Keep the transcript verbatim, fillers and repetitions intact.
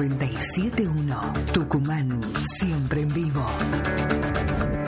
noventa y siete punto uno. Tucumán, siempre en vivo.